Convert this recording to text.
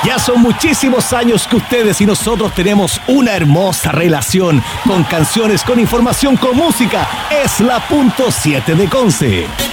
Ya son muchísimos años que ustedes y nosotros tenemos una hermosa relación con canciones, con información, con música. Es la punto 7 de Conce.